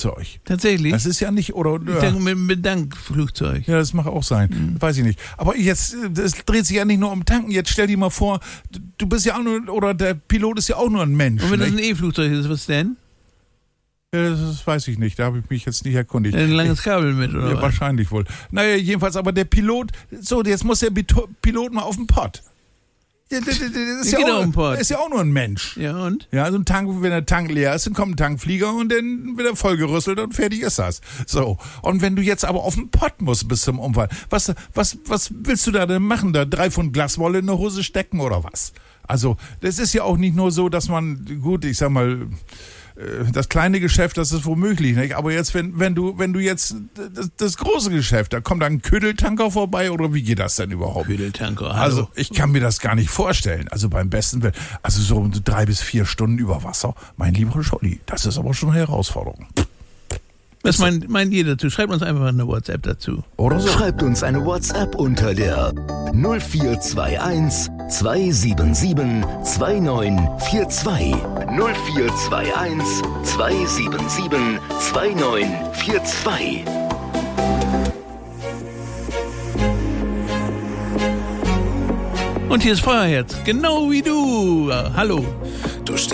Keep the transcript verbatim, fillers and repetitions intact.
Flugzeug. Tatsächlich? Das ist ja nicht, oder? Ich denke mit einem Bedankflugzeug. Ja, das mag auch sein. Mhm. Weiß ich nicht. Aber jetzt, es dreht sich ja nicht nur um Tanken. Jetzt stell dir mal vor, du bist ja auch nur, oder der Pilot ist ja auch nur ein Mensch. Und wenn nicht? das ein E-Flugzeug ist, was denn? Ja, das weiß ich nicht. Da habe ich mich jetzt nicht erkundigt. Ein langes Kabel mit, oder Ja, was? wahrscheinlich wohl. Naja, jedenfalls, aber der Pilot, so, jetzt muss der Pilot mal auf den Pott. Der, der, der, der ist, ja auch, um ist ja auch nur ein Mensch. Ja, und? Ja, so ein Tank, wenn der Tank leer ist, dann kommt ein Tankflieger und dann wird er vollgerüsselt und fertig ist das. So. Und wenn du jetzt aber auf den Pott musst bis zum Unfall, was, was, was willst du da denn machen? Da drei Pfund Glaswolle in der Hose stecken oder was? Also, das ist ja auch nicht nur so, dass man, gut, ich sag mal, das kleine Geschäft, das ist womöglich, nicht? Aber jetzt, wenn, wenn du, wenn du jetzt das, das große Geschäft, da kommt da ein Ködeltanker vorbei oder wie geht das denn überhaupt? Ködeltanker, hallo. Also, ich kann mir das gar nicht vorstellen. Also beim besten Willen, also so drei bis vier Stunden über Wasser, mein lieber Scholli, das ist aber schon eine Herausforderung. Was meint, meint ihr dazu? Schreibt uns einfach eine WhatsApp dazu. Oder so. Schreibt uns eine WhatsApp unter der null vier zwei eins zwei sieben sieben zwei neun vier zwei. null vier zwei eins zwei sieben sieben zwei neun vier zwei. Und hier ist Feuerherz, genau wie du. Hallo. Du